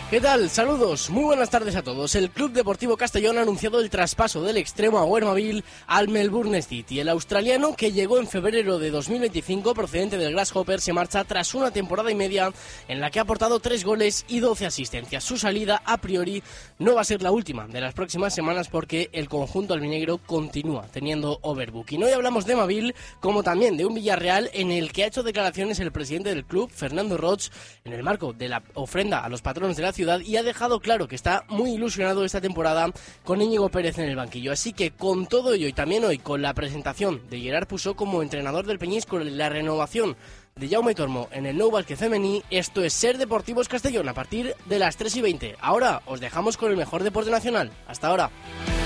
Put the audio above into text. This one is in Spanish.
¿Qué tal? Saludos, muy buenas tardes a todos. El Club Deportivo Castellón ha anunciado el traspaso del extremo Aguermaville al Melbourne City. El australiano, que llegó en febrero de 2025 procedente del Grasshopper, se marcha tras una temporada y media en la que ha aportado 3 goles y 12 asistencias. Su salida, a priori, no va a ser la última de las próximas semanas porque el conjunto albinegro continúa teniendo overbooking. Hoy hablamos de Maville, como también de un Villarreal en el que ha hecho declaraciones el presidente del club, Fernando Roig, en el marco de la ofrenda a los patronos de la ciudad, y ha dejado claro que está muy ilusionado esta temporada con Íñigo Pérez en el banquillo. Así que con todo ello y también hoy con la presentación de Gerard Pusó como entrenador del Peñíscola y la renovación de Jaume Tormo en el Nou Básquet Femení, esto es Ser Deportivos Castellón a partir de las 3:20. Ahora os dejamos con el mejor deporte nacional. Hasta ahora.